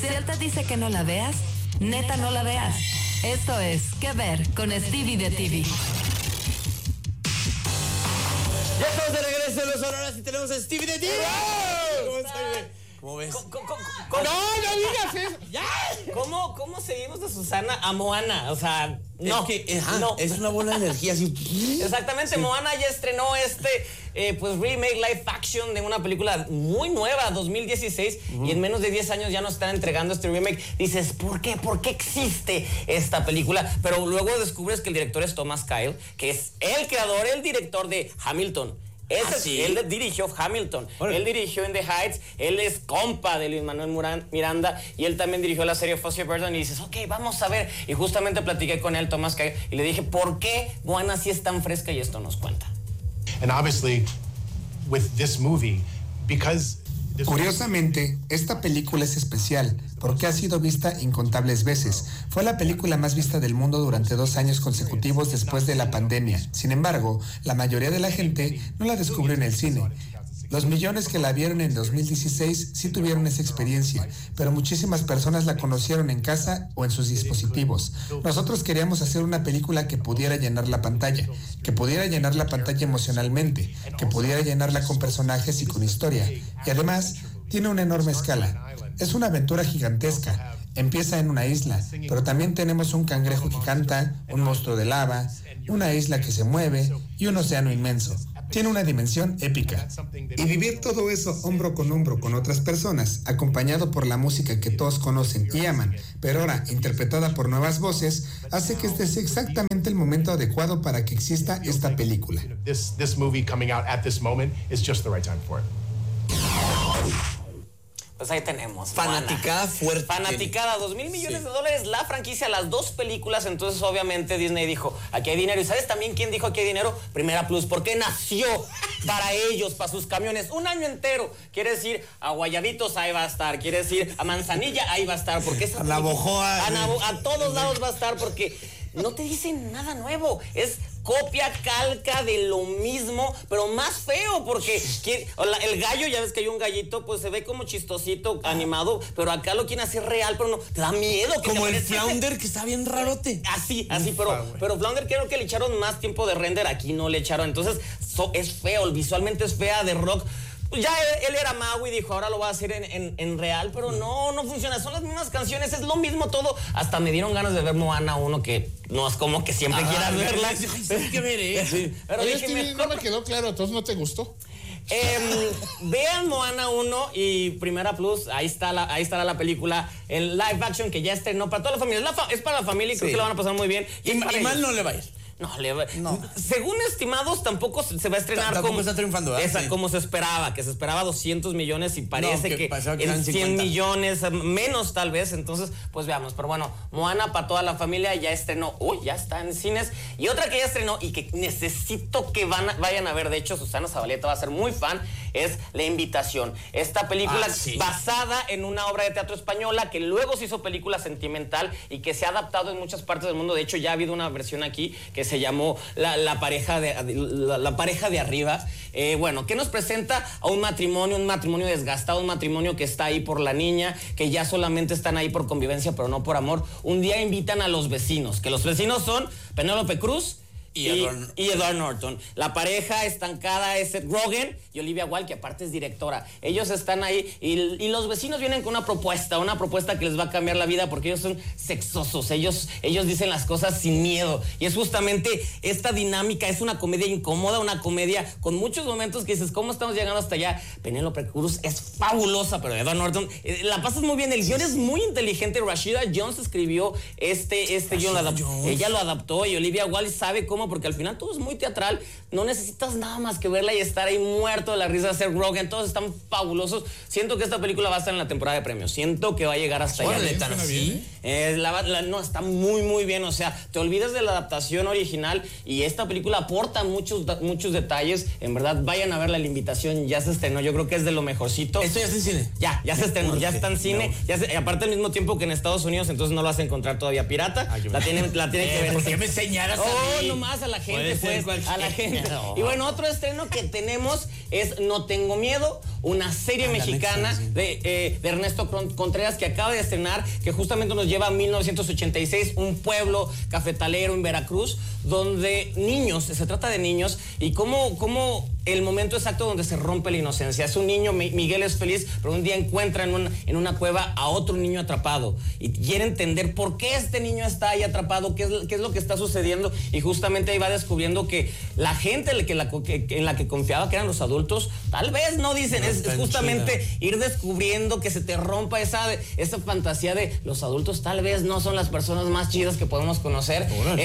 él te dice que no la veas, neta no la veas. Esto es ¿Qué ver? Con Stevie de TV. Ya estamos de regreso en Los Sonoras y tenemos a Stevie de TV. ¿Cómo está, bebé? ¿Cómo ves? No digas eso. ¡Ya! ¿Cómo seguimos de Susana a Moana? O sea, no. Es que, es una bola de energía así. Exactamente, sí. Moana ya estrenó pues remake live action de una película muy nueva, 2016, y en menos de 10 años ya nos están entregando este remake. Dices, ¿por qué? ¿Por qué existe esta película? Pero luego descubres que el director es Thomas Kyle, que es el creador, el director de Hamilton. ¿Sí? Él dirigió Hamilton, él dirigió In the Heights, él es compa de Lin-Manuel Miranda y él también dirigió la serie Fuzzy Burden y dices, ok, vamos a ver. Y justamente platiqué con él, Tomás Kyle, y le dije, ¿por qué Moana sí es tan fresca? Y esto nos cuenta. And obviously, with this movie, because... Curiosamente, esta película es especial porque ha sido vista incontables veces. Fue la película más vista del mundo durante 2 años consecutivos después de la pandemia. Sin embargo, la mayoría de la gente no la descubrió en el cine. Los millones que la vieron en 2016 sí tuvieron esa experiencia, pero muchísimas personas la conocieron en casa o en sus dispositivos. Nosotros queríamos hacer una película que pudiera llenar la pantalla emocionalmente, que pudiera llenarla con personajes y con historia. Y además, tiene una enorme escala. Es una aventura gigantesca. Empieza en una isla, pero también tenemos un cangrejo que canta, un monstruo de lava, una isla que se mueve y un océano inmenso. Tiene una dimensión épica. Y vivir todo eso hombro con otras personas, acompañado por la música que todos conocen y aman, pero ahora interpretada por nuevas voces, hace que este sea exactamente el momento adecuado para que exista esta película. This movie coming out at this moment is just the right time for it. Pues ahí tenemos. Fanaticada fuerte. Fanaticada, $2,000 millones de dólares la franquicia, las 2 películas. Entonces, obviamente, Disney dijo: aquí hay dinero. ¿Y sabes también quién dijo aquí hay dinero? Primera Plus, porque nació para ellos, para sus camiones, un año entero. Quiere decir, a Guayabitos ahí va a estar. Quiere decir, a Manzanilla ahí va a estar. Porque esa a Navojoa. A todos lados va a estar, porque no te dicen nada nuevo. Es copia, calca de lo mismo, pero más feo, porque el gallo, ya ves que hay un gallito, pues se ve como chistosito, animado, pero acá lo quieren hacer real, pero no, te da miedo. Como el Flounder, que está bien rarote. Así, pero Flounder creo que le echaron más tiempo de render, aquí no le echaron, entonces es feo, visualmente es fea de Rock. Ya él era mago y dijo, ahora lo va a hacer en real, pero no funciona. Son las mismas canciones, es lo mismo todo. Hasta me dieron ganas de ver Moana 1, que no es como que siempre quieras verla. Hay que ver, Sí, pero oye, dije, no me quedó claro, entonces no te gustó. Vean Moana 1 y Primera Plus, ahí estará la película, el live action que ya estrenó para toda la familia. Es para la familia y creo que la van a pasar muy bien. Y mal no le va a ir. No. Según estimados, tampoco se va a estrenar tampoco está triunfando, como se esperaba, que se esperaba 200 millones y parece que en 100 millones, menos tal vez. Entonces, pues veamos. Pero bueno, Moana para toda la familia ya estrenó. Ya está en cines. Y otra que ya estrenó y que necesito que vayan a ver, de hecho, Susana Zabaleta va a ser muy fan, es La Invitación. Esta película basada en una obra de teatro española que luego se hizo película sentimental y que se ha adaptado en muchas partes del mundo. De hecho, ya ha habido una versión aquí que se llamó la pareja de arriba. Bueno, que nos presenta a un matrimonio desgastado, un matrimonio que está ahí por la niña, que ya solamente están ahí por convivencia, pero no por amor. Un día invitan a los vecinos, que los vecinos son Penélope Cruz y Edward Norton. La pareja estancada es Seth Rogen y Olivia Wilde, que aparte es directora. Ellos están ahí y los vecinos vienen con una propuesta que les va a cambiar la vida, porque ellos son sexosos, ellos dicen las cosas sin miedo, y es justamente esta dinámica. Es una comedia incómoda, una comedia con muchos momentos que dices, ¿cómo estamos llegando hasta allá? Penélope Cruz es fabulosa, pero Edward Norton la pasas muy bien. El guión es muy inteligente. Rashida Jones escribió este guión, ella lo adaptó, y Olivia Wilde sabe cómo, porque al final todo es muy teatral. No necesitas nada más que verla y estar ahí muerto de la risa de Seth Rogen. Todos están fabulosos. Siento que esta película va a estar en la temporada de premios. Siento que va a llegar hasta allá. ¿Tan así? No, está muy, muy bien. O sea, te olvidas de la adaptación original y esta película aporta muchos detalles. En verdad, vayan a ver La Invitación. Ya se estrenó. Yo creo que es de lo mejorcito. ¿Esto ya está en cine? Ya se estrenó. Ya está en cine. Aparte, al mismo tiempo que en Estados Unidos, entonces no lo vas a encontrar todavía pirata. La tienen que ver. ¿Por qué me enseñaras a mí? Nomás a la gente, pues. A la gente. Y bueno, otro estreno que tenemos es No Tengo Miedo, una serie mexicana de Ernesto Contreras que acaba de estrenar, que justamente nos lleva a 1986, un pueblo cafetalero en Veracruz, donde se trata de niños y cómo el momento exacto donde se rompe la inocencia. Es un niño, Miguel es feliz, pero un día encuentra en una cueva a otro niño atrapado y quiere entender por qué este niño está ahí atrapado, qué es lo que está sucediendo, y justamente ahí va descubriendo que la gente en la que confiaba, que eran los adultos, tal vez no dicen, es justamente ir descubriendo que se te rompa esa fantasía de los adultos tal vez no son las personas más chidas que podemos conocer.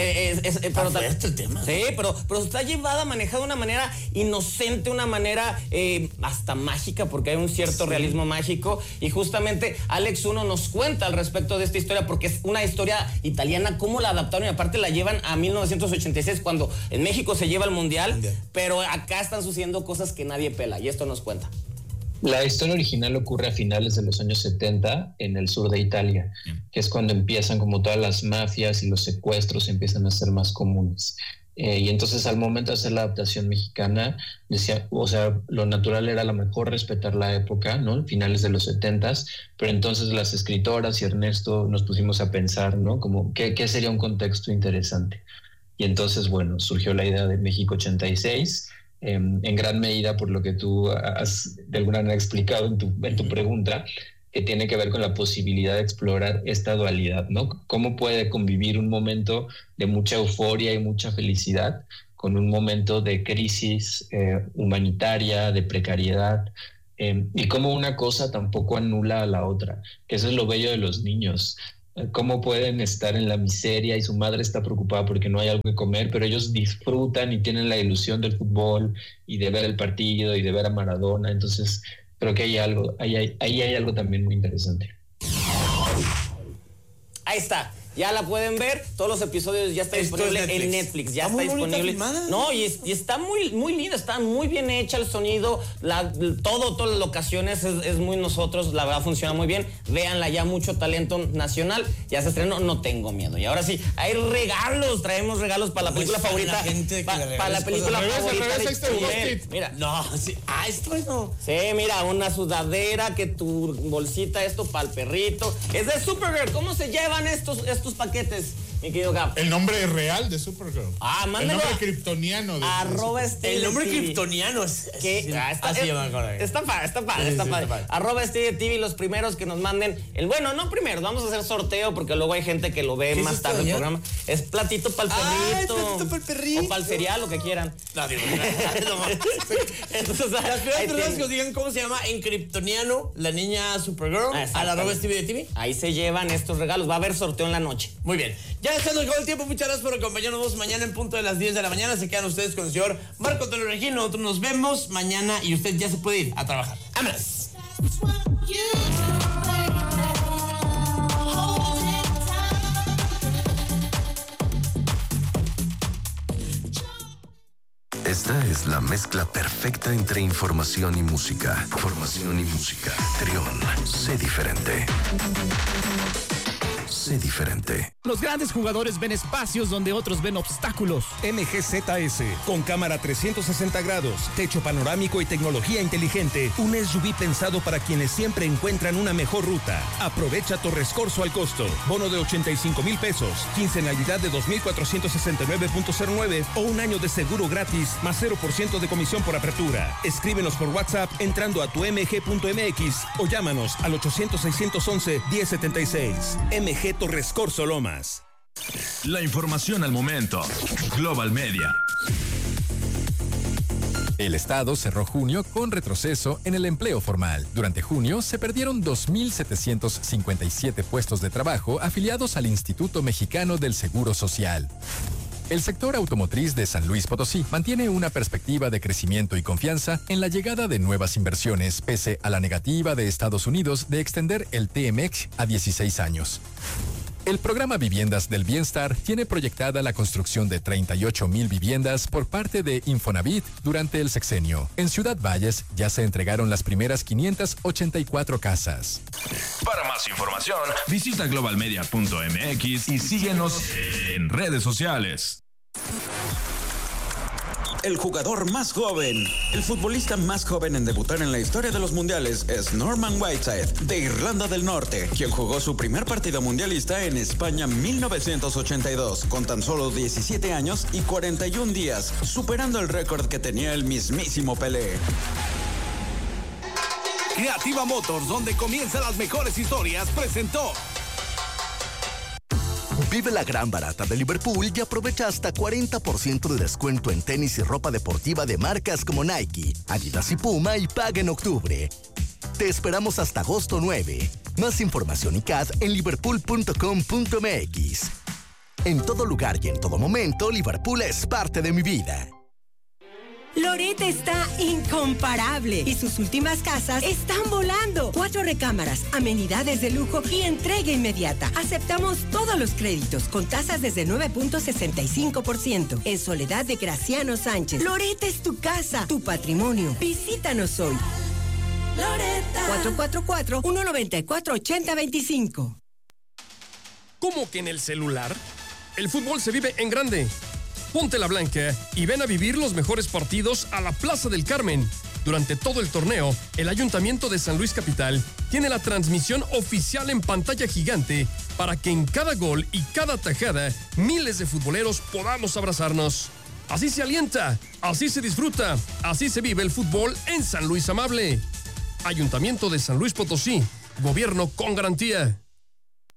Sí, pero está llevada, manejada de una manera inocente, una manera hasta mágica, porque hay un cierto realismo mágico, y justamente Alex Uno nos cuenta al respecto de esta historia, porque es una historia italiana, cómo la adaptaron y aparte la llevan a 1986, cuando en México se lleva el mundial, pero acá están sucediendo cosas que nadie pela, y esto nos cuenta. La historia original ocurre a finales de los años 70 en el sur de Italia, que es cuando empiezan como todas las mafias y los secuestros empiezan a ser más comunes. Y entonces al momento de hacer la adaptación mexicana, decía, o sea, lo natural era a lo mejor respetar la época, ¿no? Finales de los 70s, pero entonces las escritoras y Ernesto nos pusimos a pensar, ¿no? Como, ¿qué sería un contexto interesante? Y entonces, bueno, surgió la idea de México 86, en gran medida por lo que tú has de alguna manera explicado en tu pregunta, que tiene que ver con la posibilidad de explorar esta dualidad, ¿no? ¿Cómo puede convivir un momento de mucha euforia y mucha felicidad con un momento de crisis humanitaria, de precariedad, y cómo una cosa tampoco anula a la otra? Que eso es lo bello de los niños. Cómo pueden estar en la miseria y su madre está preocupada porque no hay algo que comer, pero ellos disfrutan y tienen la ilusión del fútbol y de ver el partido y de ver a Maradona. Entonces creo que hay algo también muy interesante. Ahí está. Ya la pueden ver, todos los episodios ya están disponibles en Netflix, ya está disponible. No, y está muy linda, está muy bien hecha el sonido, todas las locaciones es muy nosotros, la verdad funciona muy bien. Véanla, ya mucho talento nacional, ya se estrenó, no tengo miedo. Y ahora sí, hay regalos, traemos regalos para la película favorita. Para la película favorita. Mira, no, sí, esto no. Sí, mira, una sudadera, que tu bolsita, esto para el perrito. Es de Supergirl. ¿Cómo se llevan estos paquetes, mi querido Gap? El nombre real de Supergirl. Mándalo. El nombre kriptoniano. El nombre kriptoniano es está padre. Arroba STV, los primeros que nos manden no primero, vamos a hacer sorteo porque luego hay gente que lo ve más tarde el programa. Es platito para el perrito. Platito para el perrito. O para el cereal, lo que quieran. No, digo, entonces, las primeras personas que os digan cómo se llama en kriptoniano la niña Supergirl, a la arroba STV. Ahí se llevan estos regalos. Va a haber sorteo en la noche. Muy bien. Ya se nos acabó el tiempo. Muchas gracias por acompañarnos mañana en punto de las 10 de la mañana. Se quedan ustedes con el señor Marco Antonio Regil. Nosotros nos vemos mañana y usted ya se puede ir a trabajar. ¡Vámonos! Esta es la mezcla perfecta entre información y música. Formación y música. Trión. Sé diferente. Sé diferente. Los grandes jugadores ven espacios donde otros ven obstáculos. MGZS, con cámara 360 grados, techo panorámico y tecnología inteligente. Un SUV pensado para quienes siempre encuentran una mejor ruta. Aprovecha Torres Corso al costo. Bono de 85,000 pesos, quincenalidad de 2,469.09 o un año de seguro gratis más 0% de comisión por apertura. Escríbenos por WhatsApp entrando a tu mg.mx o llámanos al 800-611-1076. MG Torres Corso Lomas. La información al momento. Global Media. El Estado cerró junio con retroceso en el empleo formal. Durante junio se perdieron 2,757 puestos de trabajo afiliados al Instituto Mexicano del Seguro Social. El sector automotriz de San Luis Potosí mantiene una perspectiva de crecimiento y confianza en la llegada de nuevas inversiones, pese a la negativa de Estados Unidos de extender el TMEC a 16 años. El programa Viviendas del Bienestar tiene proyectada la construcción de 38,000 viviendas por parte de Infonavit durante el sexenio. En Ciudad Valles ya se entregaron las primeras 584 casas. Para más información, visita globalmedia.mx y síguenos en redes sociales. el jugador más joven. El futbolista más joven en debutar en la historia de los mundiales es Norman Whiteside, de Irlanda del Norte, quien jugó su primer partido mundialista en España 1982, con tan solo 17 años y 41 días, superando el récord que tenía el mismísimo Pelé. Creativa Motors, donde comienzan las mejores historias, presentó. Vive la gran barata de Liverpool y aprovecha hasta 40% de descuento en tenis y ropa deportiva de marcas como Nike, Adidas y Puma y paga en octubre. Te esperamos hasta agosto 9. Más información y CAD en liverpool.com.mx. En todo lugar y en todo momento, Liverpool es parte de mi vida. Loret está incomparable y sus últimas casas están volando. 4 recámaras, amenidades de lujo y entrega inmediata. Aceptamos todos los créditos con tasas desde 9.65%. En Soledad de Graciano Sánchez. Loret es tu casa, tu patrimonio. Visítanos hoy. Loretta. 444-194-8025. ¿Cómo que en el celular? El fútbol se vive en grande. Ponte la blanca y ven a vivir los mejores partidos a la Plaza del Carmen. Durante todo el torneo, el Ayuntamiento de San Luis Capital tiene la transmisión oficial en pantalla gigante para que en cada gol y cada tajada miles de futboleros podamos abrazarnos. Así se alienta, así se disfruta, así se vive el fútbol en San Luis Amable. Ayuntamiento de San Luis Potosí, gobierno con garantía.